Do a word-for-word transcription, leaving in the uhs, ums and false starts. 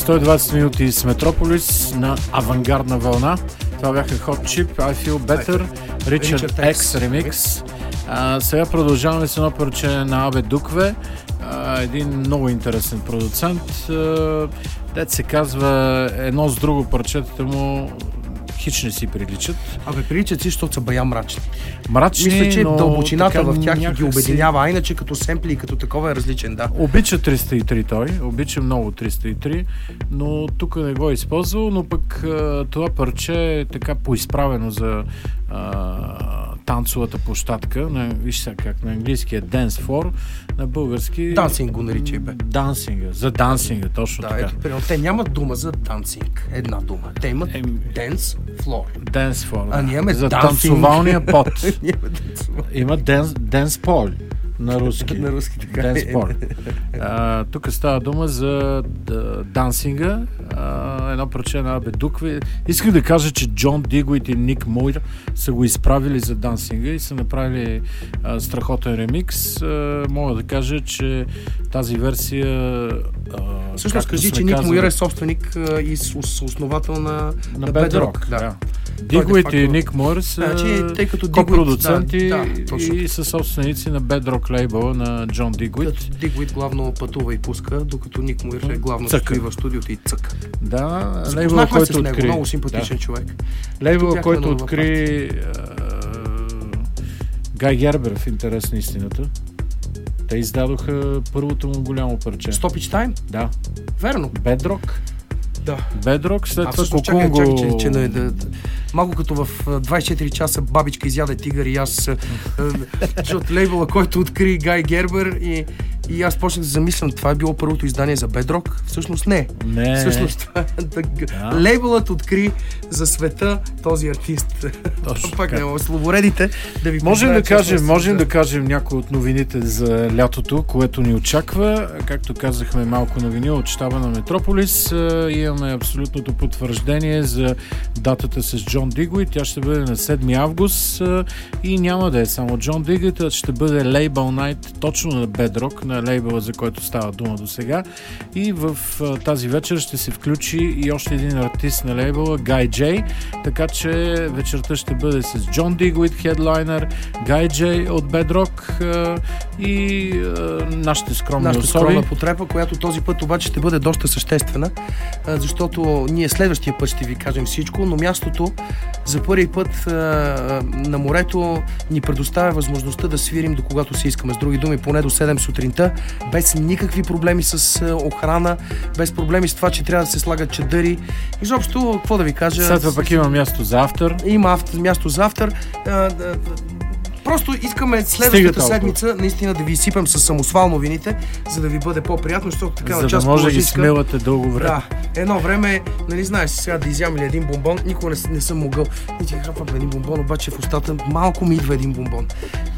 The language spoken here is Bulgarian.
сто и двадесет минути с Метрополис на авангардна вълна. Това бяха Hot Chip, I Feel Better, Richard X Remix. А, сега продължаваме с едно парче на Абе Дукве, а, един много интересен продуцент. Дет се казва, едно с друго парчетата му хич не си приличат. Абе, приличат си, защото са бая мрачни. Мрачни, мисля, че но дълбочината в тях някак ги обединява, а иначе като семпли и като такова е различен, да. Обича триста и три той, обича много триста и три, но тук не го е използвал, но пък това парче е така поизправено за а, танцовата площадка, на, виж сега как на английски е Dance Floor, на български... Дансинг го наричай, бе. Дансинга, за дансинга, точно да, така. Ето, примерно, те нямат дума за дансинг, една дума. Те имат е, Dance Floor. Dance Floor, а ние имаме за dancing. Танцовалния пот. Има Dance, dance Pol. На руски. На руски така. Dance а, тук става дума за да, дансинга. А, едно парче на Абе Дукве. Исках да кажа, че Джон Дигуит и Ник Муир са го изправили за дансинга и са направили а, страхотен ремикс. А, мога да кажа, че тази версия... А, всъщност кажи, че Ник Муир е собственик а, и основател на, на на Bedrock. Bedrock. Да. Да. Дигуит и Ник Муир са значи, копродуценти да, да, и са собственици на Bedrock лейбъла на Джон Дигуит. Дигуит главно пътува и пуска, докато Ник Муир е главно стои в студиото и цъка. Да, лейбъла, който с него, откри. много симпатичен да. човек. Лейбъла, който откри Гай Гербер, в интерес на истината. Те издадоха първото му голямо парче. Stoppage Time? Да. Верно. Bedrock. Да. Bedrock, след а, това Кокунго... Чакай, чакай, че, че не, да, да. Малко като в двадесет и четири часа бабичка изяде тигър и аз от лейбъла, който откри Гай Гербер и, и аз почнах да замислям, това е било първото издание за Bedrock. Всъщност не. Не. Всъщност да. Лейбълът откри за света този артист. Пак няма словоредите да ви можем да кажем, можем да кажем някои от новините за лятото, което ни очаква. Както казахме, малко новини от щаба на Метрополис. Имаме абсолютното потвърждение за датата с Джон Дигуит. Тя ще бъде на седми август и няма да е само Джон Дигуит, а ще бъде Label Night точно на Bedrock, на лейбъла, за който става дума до сега. И в тази вечер ще се включи и още един артист на лейбъла, Guy J. Така че вечерта ще бъде с Джон Дигуит, хедлайнер, Guy J от Bedrock и нашите скромни нашата особи. Скромна потрепа, която този път обаче ще бъде доста съществена, защото ние следващия път ще ви кажем всичко, но мястото за първи път а, на морето ни предоставя възможността да свирим до когато си искаме. С други думи, поне до седем сутринта, без никакви проблеми с а, охрана, без проблеми с това, че трябва да се слагат чадъри. Изобщо, какво да ви кажа... След това пък има място за автор. Има автор, място за автор. А, а, Просто искаме следващата седмица наистина да ви изсипем с самосвал новините, за да ви бъде по-приятно, защото така на час за да може да ги положиска... смелате дълго време. Да, едно време, нали знаеш, сега да изям ли един бомбон, никога не, не съм могъл. И ти хапвам един бомбон, обаче в устата малко ми идва един бомбон.